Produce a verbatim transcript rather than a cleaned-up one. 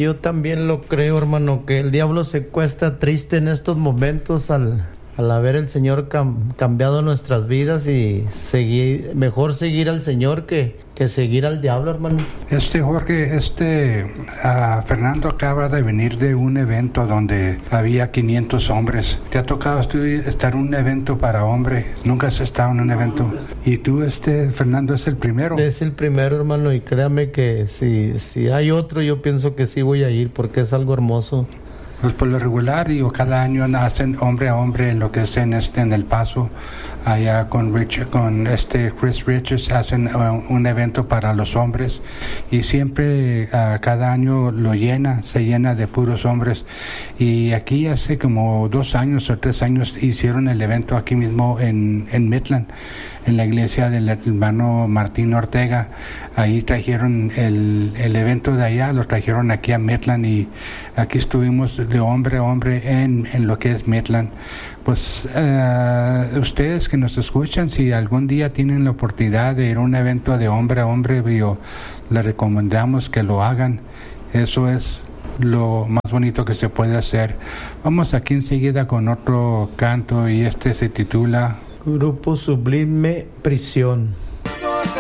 Yo también lo creo, hermano, que el diablo se cuesta triste en estos momentos al, al haber el Señor cam, cambiado nuestras vidas y seguir, mejor seguir al Señor que, que seguir al diablo, hermano. Este Jorge, este uh, Fernando acaba de venir de un evento donde había quinientos hombres. ¿Te ha tocado estar en un evento para hombres? Nunca has estado en un evento. Y tú, este Fernando, es el primero. Es el primero, hermano, y créame que si, si hay otro, yo pienso que sí voy a ir porque es algo hermoso. Pues por lo regular, digo, cada año hacen hombre a hombre en lo que es en este en El Paso, allá con Richard, con este Chris Richards hacen uh, un evento para los hombres y siempre uh, cada año lo llena, se llena de puros hombres. Y aquí hace como dos años o tres años hicieron el evento aquí mismo en, en Midland, en la iglesia del hermano Martín Ortega. Ahí trajeron el, el evento de allá, lo trajeron aquí a Midland y aquí estuvimos de hombre a hombre en, en lo que es Midland. Pues uh, ustedes que nos escuchan, si algún día tienen la oportunidad de ir a un evento de hombre a hombre, yo, les recomendamos que lo hagan. Eso es lo más bonito que se puede hacer. Vamos aquí enseguida con otro canto y este se titula Grupo Sublime Prisión.